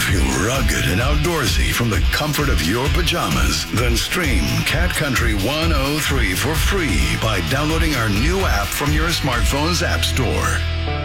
feel rugged and outdoorsy from the comfort of your pajamas? Then stream Cat Country 103 for free by downloading our new app from your smartphone's app store.